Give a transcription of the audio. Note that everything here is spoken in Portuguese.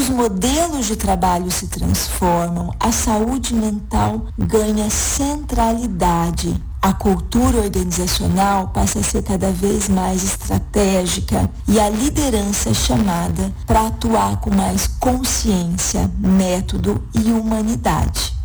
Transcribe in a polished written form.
modelos de trabalho se transformam, a saúde mental ganha centralidade. A cultura organizacional passa a ser cada vez mais estratégica e a liderança é chamada para atuar com mais consciência, método e humanidade.